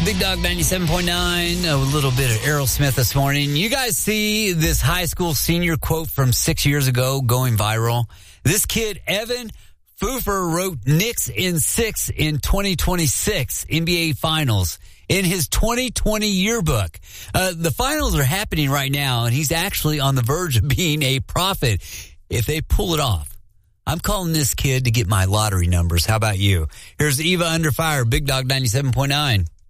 Big Dog 97.9, a little bit of Aerosmith this morning. You guys see this high school senior quote from 6 years ago going viral? This kid, Evan Pfeiffer, wrote Knicks in 6 in 2026 NBA Finals in his 2020 yearbook. The finals are happening right now, and he's actually on the verge of being a prophet if they pull it off. I'm calling this kid to get my lottery numbers. How about you? Here's Eva Under Fire, Big Dog 97.9.